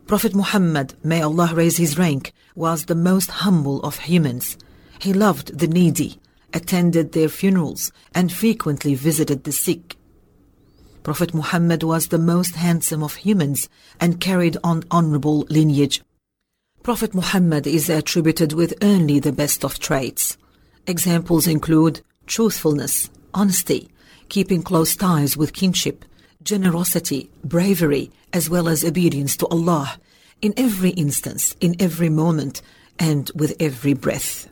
Prophet Muhammad, may Allah raise his rank, was the most humble of humans. He loved the needy, attended their funerals, and frequently visited the sick. Prophet Muhammad was the most handsome of humans and carried on honorable lineage. Prophet Muhammad is attributed with only the best of traits. Examples include truthfulness, honesty, keeping close ties with kinship, generosity, bravery, as well as obedience to Allah in every instance, in every moment, and with every breath.